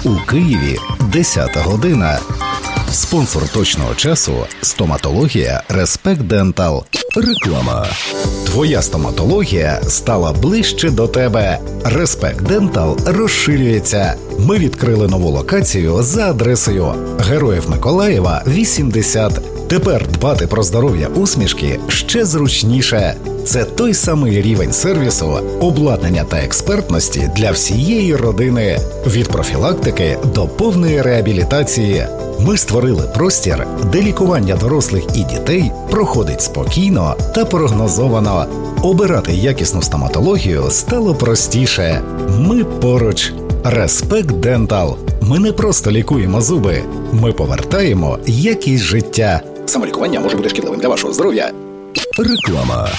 У Києві 10 година. Спонсор точного часу – стоматологія Respect Dental. Реклама. Твоя стоматологія стала ближче до тебе. Respect Dental розширюється. Ми відкрили нову локацію за адресою Героїв Миколаєва, 80. Тепер дбати про здоров'я усмішки ще зручніше. Це той самий рівень сервісу, обладнання та експертності для всієї родини. Від профілактики до повної реабілітації. Ми створили простір, де лікування дорослих і дітей проходить спокійно та прогнозовано. Обирати якісну стоматологію стало простіше. Ми поруч. Respect Dental. Ми не просто лікуємо зуби. Ми повертаємо якість життя. Самолікування може бути шкідливим для вашого здоров'я. Реклама.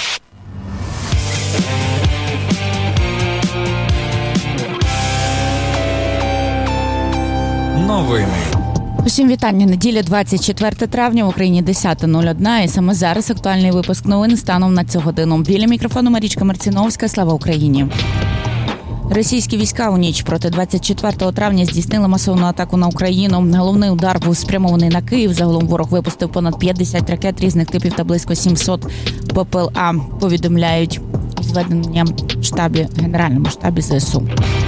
Новини. Усім вітання. Неділя, 24 травня, в Україні 10:01. І саме зараз актуальний випуск новин станом на цю годину. Біля мікрофону Марічка Марціновська. Слава Україні. Російські війська у ніч проти 24 травня здійснили масовну атаку на Україну. Головний удар був спрямований на Київ. Загалом ворог випустив понад 50 ракет різних типів та близько 700 БПЛА, повідомляють у зведенням Генеральному штабі ЗСУ.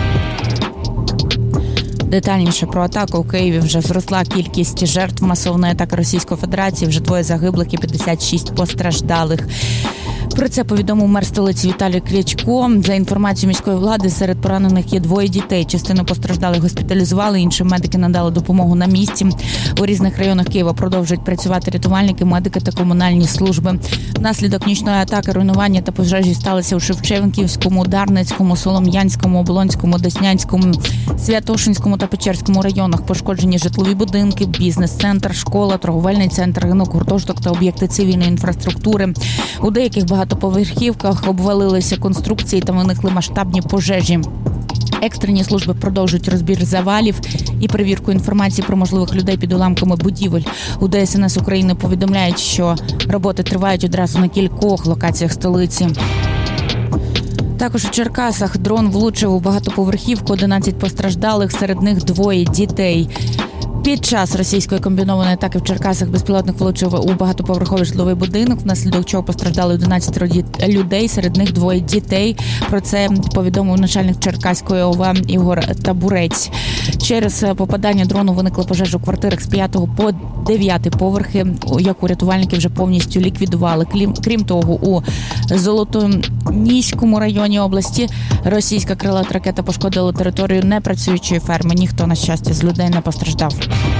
Детальніше про атаку. У Києві вже зросла кількість жертв масовної атаки Російської Федерації. Вже 2 загиблих і 56 постраждалих. Про це повідомив мер столиці Віталій Кличко. За інформацією міської влади, серед поранених є 2 дітей. Частину постраждалих госпіталізували, іншим медики надали допомогу на місці. У різних районах Києва продовжують працювати рятувальники, медики та комунальні служби. Внаслідок нічної атаки руйнування та пожежі сталися у Шевченківському, Дарницькому, Солом'янському, Оболонському, Деснянському, Святошинському та Печерському районах. Пошкоджені житлові будинки, бізнес-центр, школа, торговельний центр, ринок, гуртожиток та об'єкти цивільної інфраструктури. У деяких багатоповерхівках обвалилися конструкції та виникли масштабні пожежі. Екстрені служби продовжують розбір завалів і перевірку інформації про можливих людей під уламками будівель. У ДСНС України повідомляють, що роботи тривають одразу на кількох локаціях столиці. Також у Черкасах дрон влучив у багатоповерхівку, 11 постраждалих, серед них 2 дітей. Під час російської комбінованої атаки в Черкасах безпілотник влучив у багатоповерховий житловий будинок, внаслідок чого постраждали 11 людей, серед них 2 дітей. Про це повідомив начальник Черкаської ОВА Ігор Табурець. Через попадання дрону виникла пожежа у квартирах з 5 по 9 поверхи, яку рятувальники вже повністю ліквідували. Крім того, у Золотоніському районі області російська крилата ракета пошкодила територію непрацюючої ферми. Ніхто, на щастя, з людей не постраждав.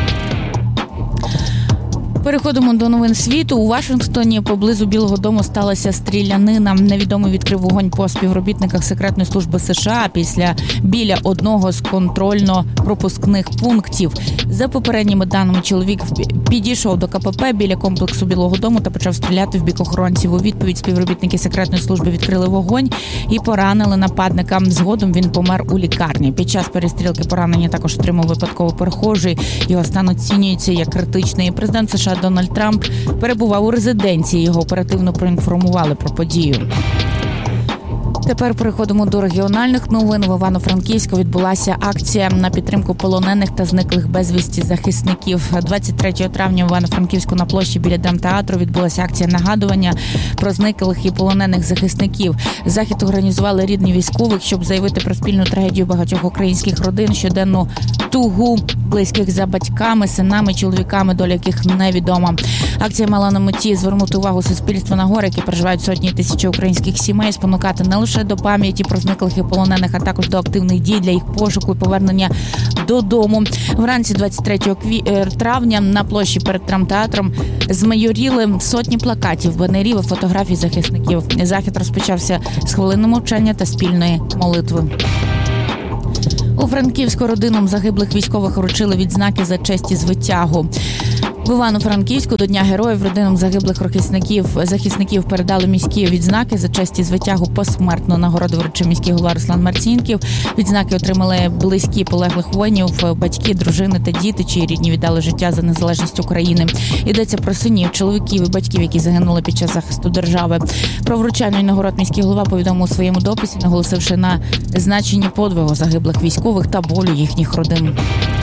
Переходимо до новин світу. У Вашингтоні поблизу Білого дому сталася стрілянина. Невідомий відкрив вогонь по співробітниках секретної служби США біля одного з контрольно-пропускних пунктів. За попередніми даними, чоловік підійшов до КПП біля комплексу Білого дому та почав стріляти в бік охоронців. У відповідь співробітники секретної служби відкрили вогонь і поранили нападника. Згодом він помер у лікарні. Під час перестрілки поранення також отримав випадково перехожий. Його стан оцінюється як критичний. Президент США Дональд Трамп перебував у резиденції. Його оперативно проінформували про подію. Тепер переходимо до регіональних новин. В Івано-Франківську відбулася акція на підтримку полонених та зниклих безвісті захисників. 23 травня в Івано-Франківську на площі біля драмтеатру відбулася акція нагадування про зниклих і полонених захисників. Захід організували рідні військових, щоб заявити про спільну трагедію багатьох українських родин, щоденну тугу близьких за батьками, синами, чоловіками, доля яких невідома. Акція мала на меті звернути увагу суспільства на горе, які переживають сотні тисяч українських сімей, спонукати не лише до пам'яті про зниклих і полонених, а також до активних дій для їх пошуку і повернення додому. Вранці 23 травня на площі перед драмтеатром змайоріли сотні плакатів, банерів і фотографій захисників. Захід розпочався з хвилини мовчання та спільної молитви. У Франківську родинам загиблих військових вручили відзнаки за честь і звитягу. В Івано-Франківську до Дня героїв родинам загиблих захисників передали міські відзнаки за честь і звитягу посмертно. Нагороду вручив міський голова Руслан Марцінків. Відзнаки отримали близькі полеглих воїнів, батьки, дружини та діти, чиї рідні віддали життя за незалежність України. Йдеться про синів, чоловіків і батьків, які загинули під час захисту держави. Про вручальний нагород міський голова повідомив у своєму дописі, наголосивши на значенні подвигу загиблих військових та болю їхніх родин.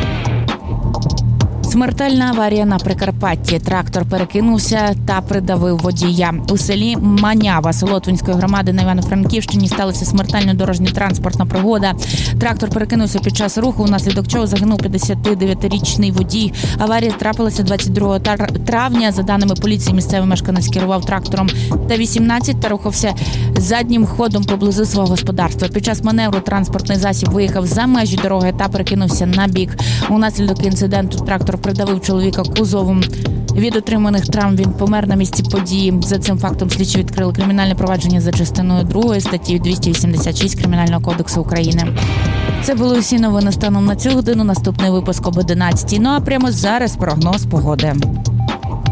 Смертельна аварія на Прикарпатті. Трактор перекинувся та придавив водія. У селі Манява Солотвинської громади на Івано-Франківщині сталася смертельна дорожньо-транспортна пригода. Трактор перекинувся під час руху, внаслідок чого загинув 59-річний водій. Аварія трапилася 22 травня. За даними поліції, місцевий мешканець керував трактором Т-18 та рухався заднім ходом поблизу свого господарства. Під час маневру транспортний засіб виїхав за межі дороги та перекинувся на бік. Унаслідок інциденту трактор придавив чоловіка кузовом. Від отриманих травм він помер на місці події. За цим фактом слідчі відкрили кримінальне провадження за частиною 2 статті 286 Кримінального кодексу України. Це були усі новини станом на цю годину. Наступний випуск об 11. Ну а прямо зараз прогноз погоди.